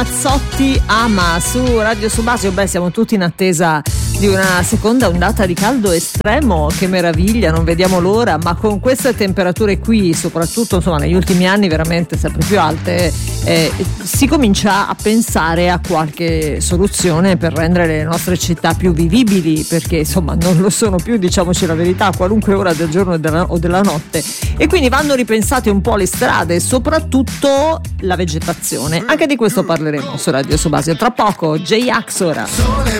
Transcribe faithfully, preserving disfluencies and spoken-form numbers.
Mazzotti ama su Radio Subasio. Beh, siamo tutti in attesa di una seconda ondata di caldo estremo, che meraviglia, non vediamo l'ora, ma con queste temperature qui, soprattutto insomma negli ultimi anni veramente sempre più alte, eh, si comincia a pensare a qualche soluzione per rendere le nostre città più vivibili, perché insomma non lo sono più, diciamoci la verità, a qualunque ora del giorno o della, o della notte, e quindi vanno ripensate un po' le strade e soprattutto la vegetazione. Anche di questo parleremo su Radio Subasio tra poco. J-Ax ora. Sole